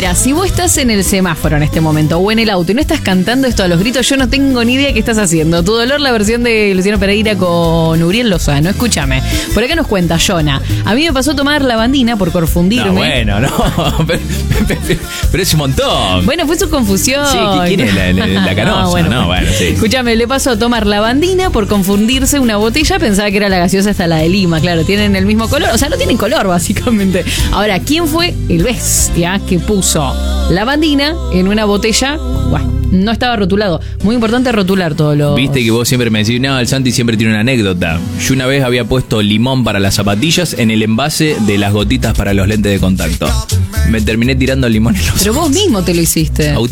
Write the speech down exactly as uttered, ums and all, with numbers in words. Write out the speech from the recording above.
Mira, si vos estás en el semáforo en este momento o en el auto y no estás cantando esto a los gritos, yo no tengo ni idea qué estás haciendo. Tu dolor, la versión de Luciano Pereira con Uriel Lozano. Escúchame. Por acá nos cuenta Jonah. A mí me pasó tomar lavandina por confundirme. No, bueno, no. Pero, pero, pero es un montón. Bueno, fue su confusión. Sí, ¿quién es la, la, la canosa? no, bueno, no, bueno, sí. Escúchame, le pasó a tomar lavandina por confundirse una botella. Pensaba que era la gaseosa hasta la de Lima. Claro, tienen el mismo color. O sea, no tienen color, básicamente. Ahora, ¿quién fue el bestia que puso lavandina en una botella? Bueno, no estaba rotulado. Muy importante rotular todo lo. Viste que vos siempre me decís, no, el Santi siempre tiene una anécdota. Yo una vez había puesto limón para las zapatillas en el envase de las gotitas para los lentes de contacto. Me terminé tirando el limón en los Pero vos mismo te lo hiciste. Auto